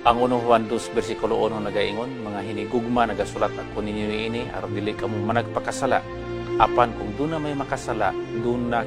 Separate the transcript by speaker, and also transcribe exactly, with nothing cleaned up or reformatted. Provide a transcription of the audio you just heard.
Speaker 1: Ang uno Juan two versikulo one nagaingon, mga hinigugma nagasulat ako ninyo ini aron dili kamo managpakasala. Apan kung doon na may makasala, doon na